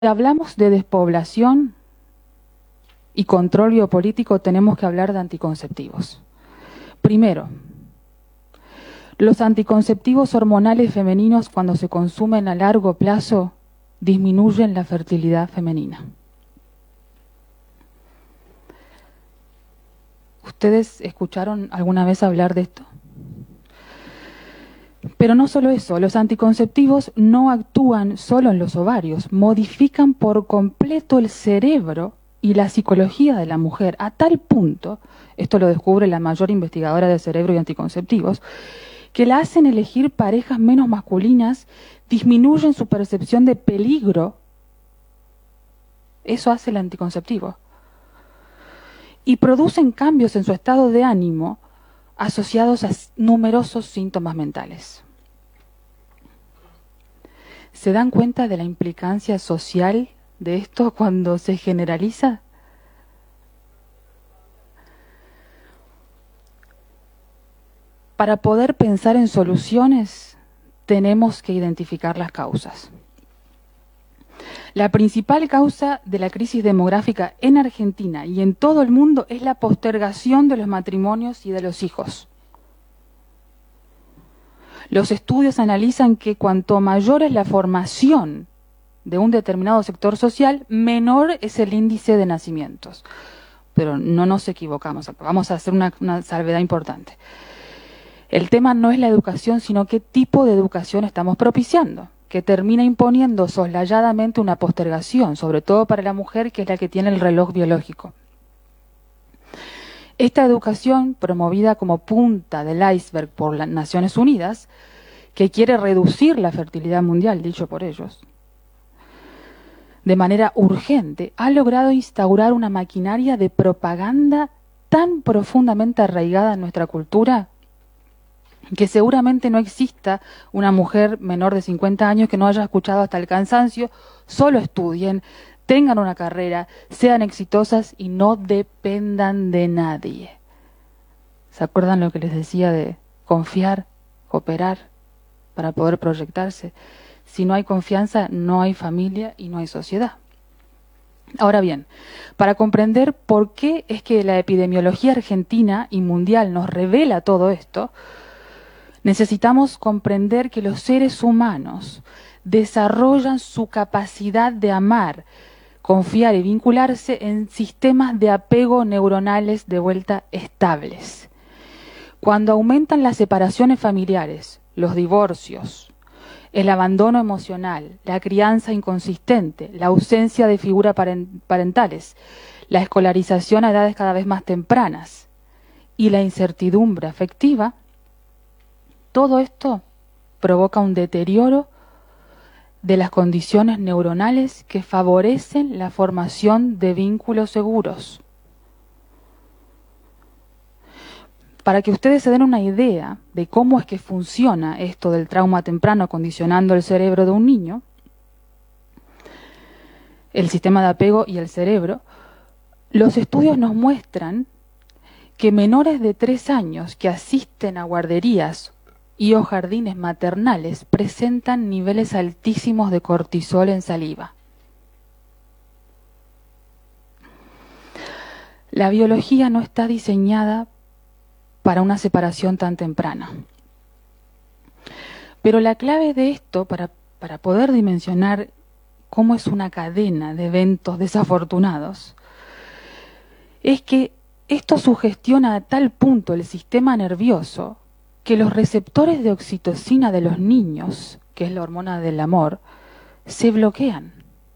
hablamos de despoblación y control biopolítico, tenemos que hablar de anticonceptivos. Primero, los anticonceptivos hormonales femeninos, cuando se consumen a largo plazo, disminuyen la fertilidad femenina. ¿Ustedes escucharon alguna vez hablar de esto? Pero no solo eso, los anticonceptivos no actúan solo en los ovarios, modifican por completo el cerebro y la psicología de la mujer, a tal punto, esto lo descubre la mayor investigadora de cerebro y anticonceptivos, que la hacen elegir parejas menos masculinas, disminuyen su percepción de peligro. Eso hace el anticonceptivo. Y producen cambios en su estado de ánimo asociados a numerosos síntomas mentales. ¿Se dan cuenta de la implicancia social de esto cuando se generaliza? Para poder pensar en soluciones, tenemos que identificar las causas. La principal causa de la crisis demográfica en Argentina y en todo el mundo es la postergación de los matrimonios y de los hijos. Los estudios analizan que cuanto mayor es la formación de un determinado sector social, menor es el índice de nacimientos. Pero no nos equivocamos, vamos a hacer una salvedad importante. El tema no es la educación, sino qué tipo de educación estamos propiciando, que termina imponiendo soslayadamente una postergación, sobre todo para la mujer, que es la que tiene el reloj biológico. Esta educación, promovida como punta del iceberg por las Naciones Unidas, que quiere reducir la fertilidad mundial, dicho por ellos, de manera urgente, ha logrado instaurar una maquinaria de propaganda tan profundamente arraigada en nuestra cultura que seguramente no exista una mujer menor de 50 años que no haya escuchado hasta el cansancio: solo estudien, tengan una carrera, sean exitosas y no dependan de nadie. ¿Se acuerdan lo que les decía de confiar, cooperar para poder proyectarse? Si no hay confianza, no hay familia y no hay sociedad. Ahora bien, para comprender por qué es que la epidemiología argentina y mundial nos revela todo esto, necesitamos comprender que los seres humanos desarrollan su capacidad de amar, confiar y vincularse en sistemas de apego neuronales de vuelta estables. Cuando aumentan las separaciones familiares, los divorcios, el abandono emocional, la crianza inconsistente, la ausencia de figuras parentales, la escolarización a edades cada vez más tempranas y la incertidumbre afectiva, todo esto provoca un deterioro de las condiciones neuronales que favorecen la formación de vínculos seguros. Para que ustedes se den una idea de cómo es que funciona esto del trauma temprano condicionando el cerebro de un niño, el sistema de apego y el cerebro, los estudios nos muestran que menores de 3 años que asisten a guarderías y o jardines maternales presentan niveles altísimos de cortisol en saliva. La biología no está diseñada para una separación tan temprana. Pero la clave de esto, para poder dimensionar cómo es una cadena de eventos desafortunados, es que esto sugestiona a tal punto el sistema nervioso que los receptores de oxitocina de los niños, que es la hormona del amor, se bloquean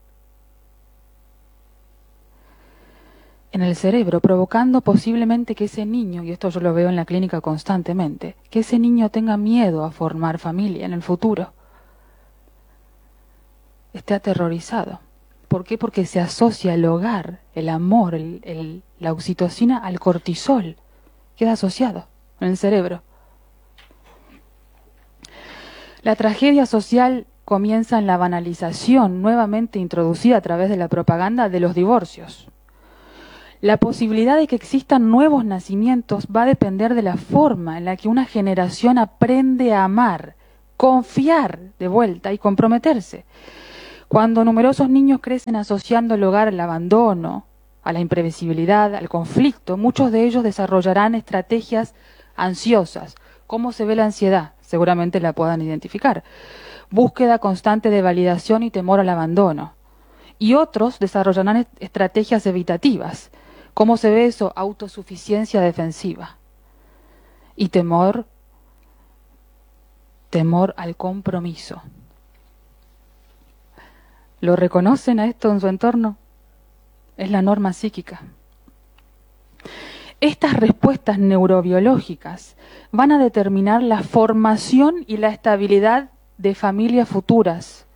en el cerebro, provocando posiblemente que ese niño, y esto yo lo veo en la clínica constantemente, que ese niño tenga miedo a formar familia en el futuro, esté aterrorizado. ¿Por qué? Porque se asocia el hogar, el amor, la oxitocina al cortisol, queda asociado en el cerebro. La tragedia social comienza en la banalización nuevamente introducida a través de la propaganda de los divorcios. La posibilidad de que existan nuevos nacimientos va a depender de la forma en la que una generación aprende a amar, confiar de vuelta y comprometerse. Cuando numerosos niños crecen asociando el hogar al abandono, a la imprevisibilidad, al conflicto, muchos de ellos desarrollarán estrategias ansiosas. ¿Cómo se ve la ansiedad? Seguramente la puedan identificar. Búsqueda constante de validación y temor al abandono. Y otros desarrollarán estrategias evitativas. ¿Cómo se ve eso? Autosuficiencia defensiva. Y temor al compromiso. ¿Lo reconocen a esto en su entorno? Es la norma psíquica. Estas respuestas neurobiológicas van a determinar la formación y la estabilidad de familias futuras.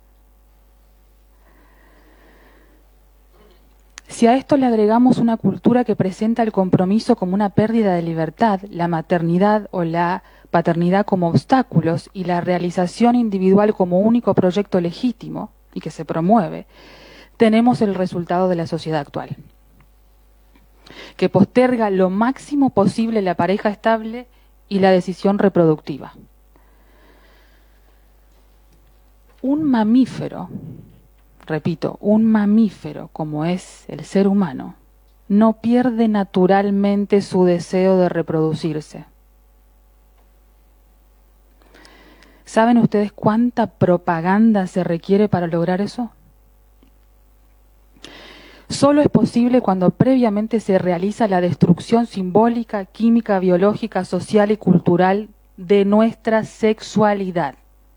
Si a esto le agregamos una cultura que presenta el compromiso como una pérdida de libertad, la maternidad o la paternidad como obstáculos y la realización individual como único proyecto legítimo y que se promueve, tenemos el resultado de la sociedad actual, que posterga lo máximo posible la pareja estable y la decisión reproductiva. Un mamífero, repito, un mamífero como es el ser humano, no pierde naturalmente su deseo de reproducirse. ¿Saben ustedes cuánta propaganda se requiere para lograr eso? Solo es posible cuando previamente se realiza la destrucción simbólica, química, biológica, social y cultural de nuestra sexualidad.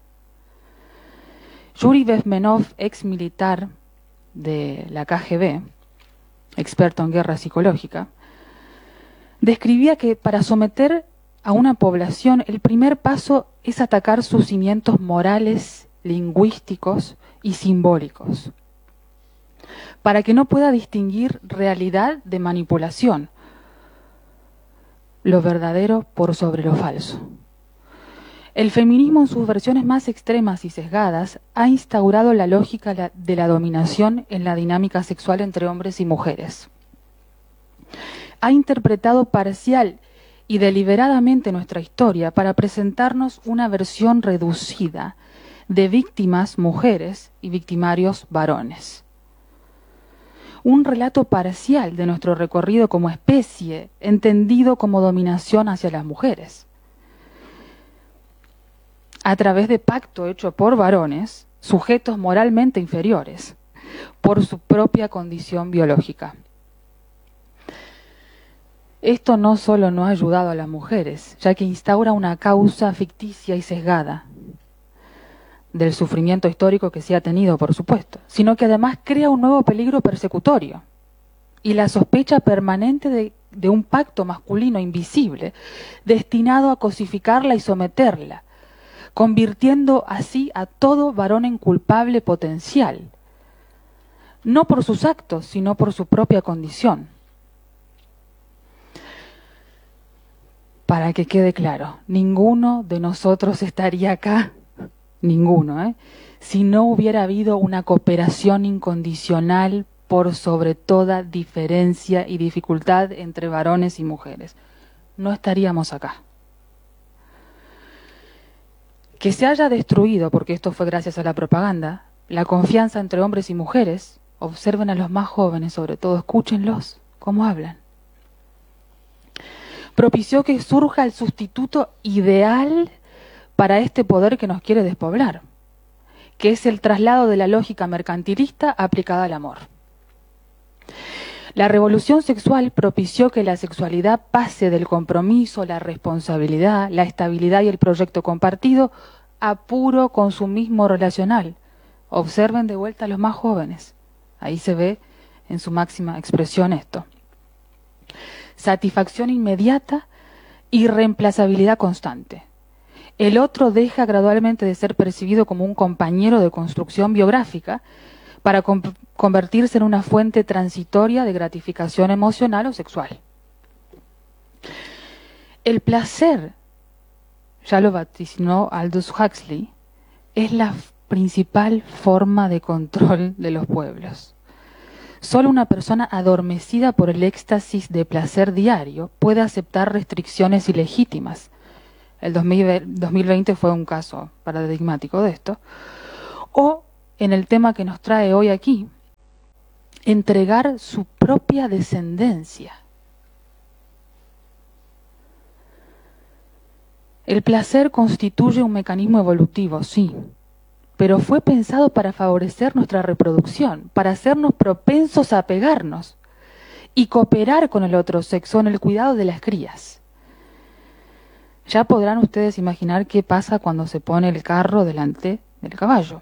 Yuri Bezmenov, ex militar de la KGB, experto en guerra psicológica, describía que para someter a una población el primer paso es atacar sus cimientos morales, lingüísticos y simbólicos, para que no pueda distinguir realidad de manipulación, lo verdadero por sobre lo falso. El feminismo en sus versiones más extremas y sesgadas ha instaurado la lógica de la dominación en la dinámica sexual entre hombres y mujeres. Ha interpretado parcial y deliberadamente nuestra historia para presentarnos una versión reducida de víctimas mujeres y victimarios varones. Un relato parcial de nuestro recorrido como especie, entendido como dominación hacia las mujeres, a través de pacto hecho por varones, sujetos moralmente inferiores, por su propia condición biológica. Esto no solo no ha ayudado a las mujeres, ya que instaura una causa ficticia y sesgada del sufrimiento histórico que se ha tenido, por supuesto, sino que además crea un nuevo peligro persecutorio y la sospecha permanente de un pacto masculino invisible destinado a cosificarla y someterla, convirtiendo así a todo varón en culpable potencial, no por sus actos, sino por su propia condición. Para que quede claro, ninguno de nosotros estaría acá, ninguno, si no hubiera habido una cooperación incondicional por sobre toda diferencia y dificultad entre varones y mujeres. No estaríamos acá. Que se haya destruido, porque esto fue gracias a la propaganda, la confianza entre hombres y mujeres. Observen a los más jóvenes, sobre todo, escúchenlos, cómo hablan. Propició que surja el sustituto ideal para este poder que nos quiere despoblar, que es el traslado de la lógica mercantilista aplicada al amor. La revolución sexual propició que la sexualidad pase del compromiso, la responsabilidad, la estabilidad y el proyecto compartido a puro consumismo relacional. Observen de vuelta a los más jóvenes. Ahí se ve en su máxima expresión esto. Satisfacción inmediata y reemplazabilidad constante. El otro deja gradualmente de ser percibido como un compañero de construcción biográfica para convertirse en una fuente transitoria de gratificación emocional o sexual. El placer, ya lo vaticinó Aldous Huxley, es la principal forma de control de los pueblos. Solo una persona adormecida por el éxtasis de placer diario puede aceptar restricciones ilegítimas. El 2020 fue un caso paradigmático de esto. O en el tema que nos trae hoy aquí, entregar su propia descendencia. El placer constituye un mecanismo evolutivo, sí, pero fue pensado para favorecer nuestra reproducción, para hacernos propensos a pegarnos y cooperar con el otro sexo en el cuidado de las crías. Ya podrán ustedes imaginar qué pasa cuando se pone el carro delante del caballo.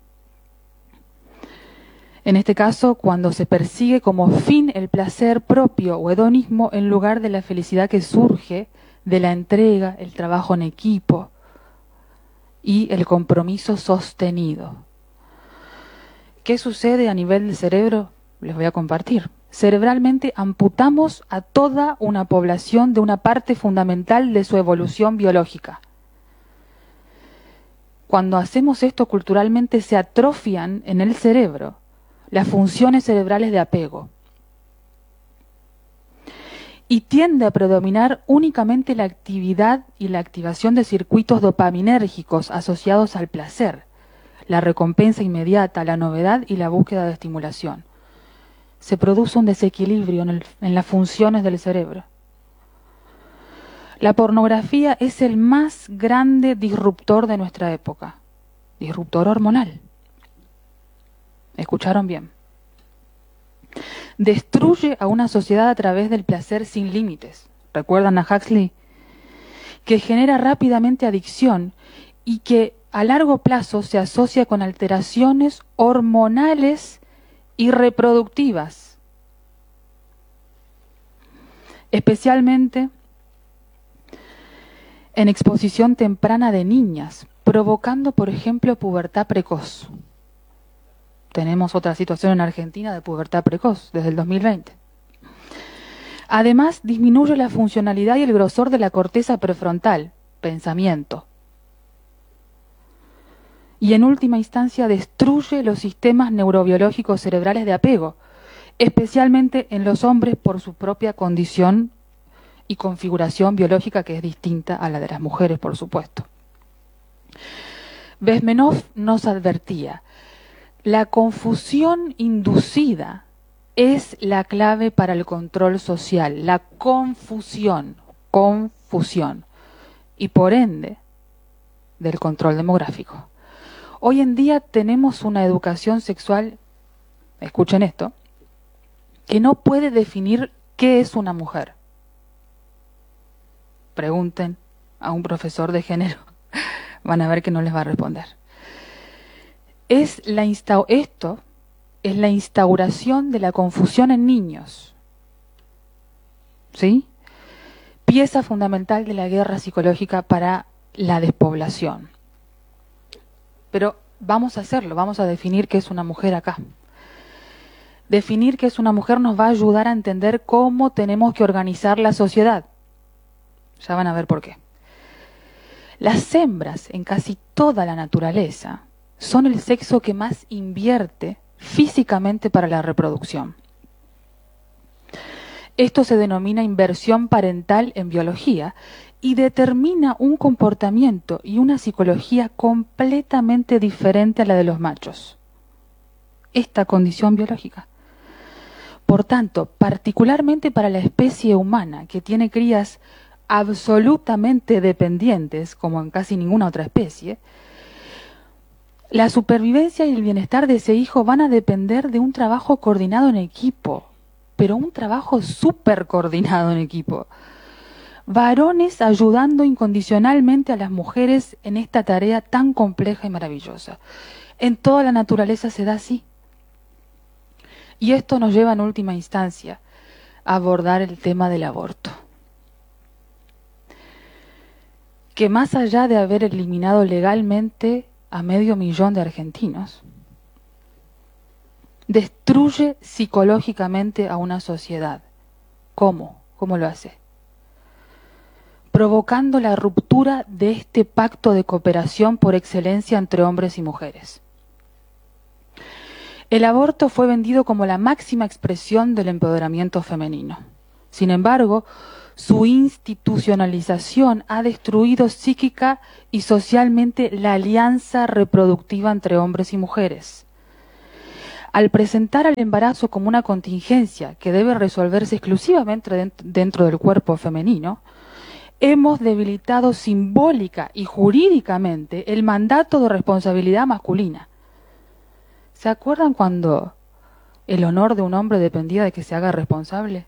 En este caso, cuando se persigue como fin el placer propio o hedonismo en lugar de la felicidad que surge de la entrega, el trabajo en equipo y el compromiso sostenido. ¿Qué sucede a nivel del cerebro? Les voy a compartir. Cerebralmente amputamos a toda una población de una parte fundamental de su evolución biológica. Cuando hacemos esto culturalmente se atrofian en el cerebro las funciones cerebrales de apego y tiende a predominar únicamente la actividad y la activación de circuitos dopaminérgicos asociados al placer, la recompensa inmediata, la novedad y la búsqueda de estimulación. Se produce un desequilibrio en las funciones del cerebro. La pornografía es el más grande disruptor de nuestra época, disruptor hormonal. ¿Escucharon bien? Destruye a una sociedad a través del placer sin límites. ¿Recuerdan a Huxley? Que genera rápidamente adicción y que a largo plazo se asocia con alteraciones hormonales y reproductivas, especialmente en exposición temprana de niñas, provocando, por ejemplo, pubertad precoz. Tenemos otra situación en Argentina de pubertad precoz desde el 2020. Además, disminuye la funcionalidad y el grosor de la corteza prefrontal, pensamiento. Y en última instancia destruye los sistemas neurobiológicos cerebrales de apego, especialmente en los hombres por su propia condición y configuración biológica que es distinta a la de las mujeres, por supuesto. Bezmenov nos advertía: la confusión inducida es la clave para el control social, la confusión, y por ende del control demográfico. Hoy en día tenemos una educación sexual, escuchen esto, que no puede definir qué es una mujer. Pregunten a un profesor de género, van a ver que no les va a responder. Esto es la instauración de la confusión en niños, ¿sí? Pieza fundamental de la guerra psicológica para la despoblación. Pero vamos a hacerlo, vamos a definir qué es una mujer acá. Definir qué es una mujer nos va a ayudar a entender cómo tenemos que organizar la sociedad. Ya van a ver por qué. Las hembras en casi toda la naturaleza son el sexo que más invierte físicamente para la reproducción. Esto se denomina inversión parental en biología y determina un comportamiento y una psicología completamente diferente a la de los machos. Esta condición biológica. Por tanto, particularmente para la especie humana, que tiene crías absolutamente dependientes, como en casi ninguna otra especie, la supervivencia y el bienestar de ese hijo van a depender de un trabajo coordinado en equipo, pero un trabajo súper coordinado en equipo. Varones ayudando incondicionalmente a las mujeres en esta tarea tan compleja y maravillosa. En toda la naturaleza se da así. Y esto nos lleva en última instancia a abordar el tema del aborto. Que más allá de haber eliminado legalmente a 500.000 de argentinos, destruye psicológicamente a una sociedad. ¿Cómo? ¿Cómo lo hace? Provocando la ruptura de este pacto de cooperación por excelencia entre hombres y mujeres. El aborto fue vendido como la máxima expresión del empoderamiento femenino. Sin embargo, Su institucionalización ha destruido psíquica y socialmente la alianza reproductiva entre hombres y mujeres. Al presentar al embarazo como una contingencia que debe resolverse exclusivamente dentro del cuerpo femenino, hemos debilitado simbólica y jurídicamente el mandato de responsabilidad masculina. ¿Se acuerdan cuando el honor de un hombre dependía de que se haga responsable?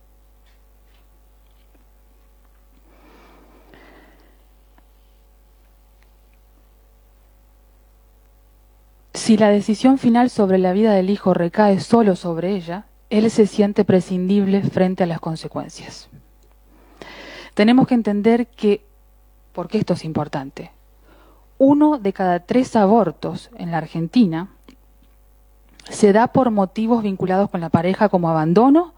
Si la decisión final sobre la vida del hijo recae solo sobre ella, él se siente prescindible frente a las consecuencias. Tenemos que entender que, porque esto es importante, 1 de cada 3 abortos en la Argentina se da por motivos vinculados con la pareja como abandono,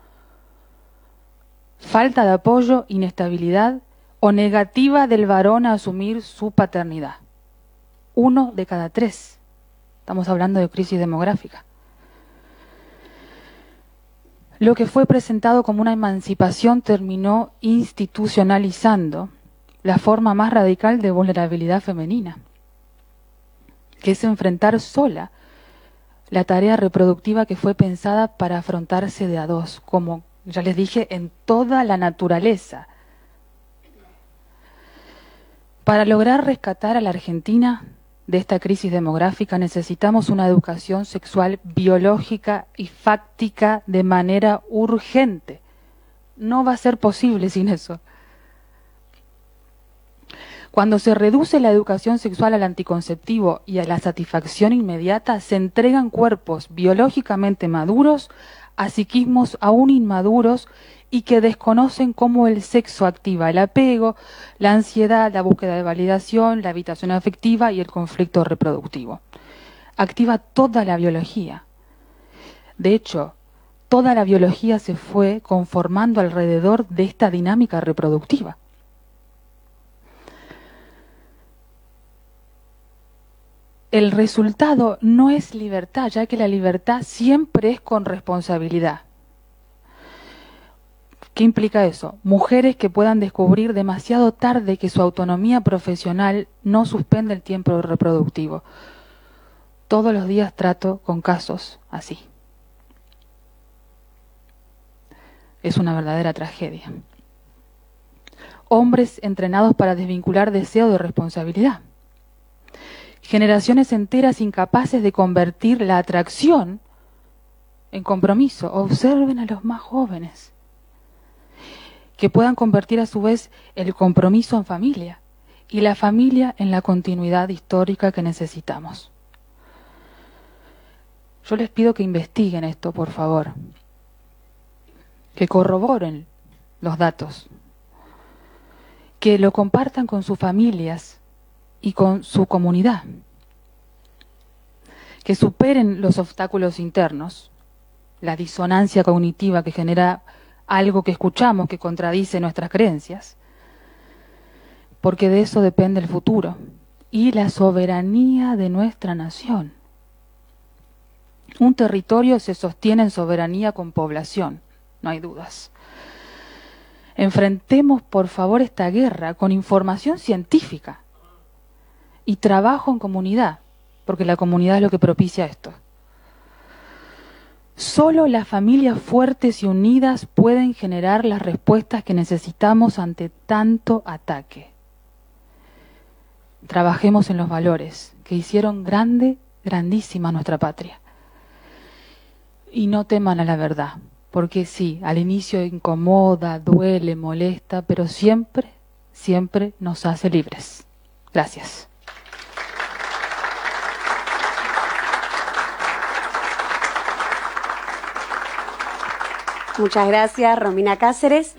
falta de apoyo, inestabilidad o negativa del varón a asumir su paternidad. 1 de cada 3. Estamos hablando de crisis demográfica. Lo que fue presentado como una emancipación terminó institucionalizando la forma más radical de vulnerabilidad femenina, que es enfrentar sola la tarea reproductiva que fue pensada para afrontarse de a dos, como ya les dije, en toda la naturaleza. Para lograr rescatar a la Argentina de esta crisis demográfica necesitamos una educación sexual biológica y fáctica de manera urgente. No va a ser posible sin eso. Cuando se reduce la educación sexual al anticonceptivo y a la satisfacción inmediata, se entregan cuerpos biológicamente maduros a psiquismos aún inmaduros y que desconocen cómo el sexo activa el apego, la ansiedad, la búsqueda de validación, la evitación afectiva y el conflicto reproductivo. Activa toda la biología. De hecho, toda la biología se fue conformando alrededor de esta dinámica reproductiva. El resultado no es libertad, ya que la libertad siempre es con responsabilidad. ¿Qué implica eso? Mujeres que puedan descubrir demasiado tarde que su autonomía profesional no suspende el tiempo reproductivo. Todos los días trato con casos así. Es una verdadera tragedia. Hombres entrenados para desvincular deseo de responsabilidad. Generaciones enteras incapaces de convertir la atracción en compromiso. Observen a los más jóvenes, que puedan convertir a su vez el compromiso en familia y la familia en la continuidad histórica que necesitamos. Yo les pido que investiguen esto, por favor, que corroboren los datos, que lo compartan con sus familias y con su comunidad, que superen los obstáculos internos, la disonancia cognitiva que genera algo que escuchamos que contradice nuestras creencias, porque de eso depende el futuro y la soberanía de nuestra nación. Un territorio se sostiene en soberanía con población, no hay dudas. Enfrentemos, por favor, esta guerra con información científica y trabajo en comunidad, porque la comunidad es lo que propicia esto. Solo las familias fuertes y unidas pueden generar las respuestas que necesitamos ante tanto ataque. Trabajemos en los valores que hicieron grandísima nuestra patria. Y no teman a la verdad, porque sí, al inicio incomoda, duele, molesta, pero siempre, siempre nos hace libres. Gracias. Muchas gracias, Romina Cáceres.